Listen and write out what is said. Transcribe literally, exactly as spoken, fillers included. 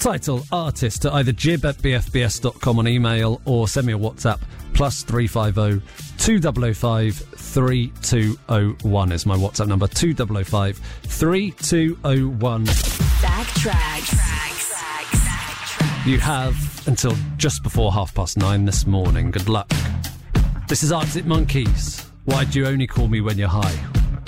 Title artist at either jib at b f b s dot com on email or send me a WhatsApp. Plus three five zero two zero zero five three two zero one is my WhatsApp number. two zero zero five three two zero one. Backtracks. You have until just before half past nine this morning. Good luck. This is Arctic Monkeys. Why do you only call me when you're high?